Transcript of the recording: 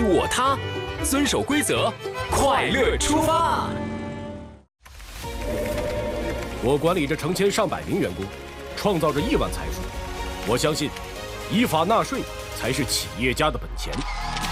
我他，遵守规则，快乐出发。 我管理着成千上百名员工，创造着亿万财富。我相信，依法纳税才是企业家的本钱。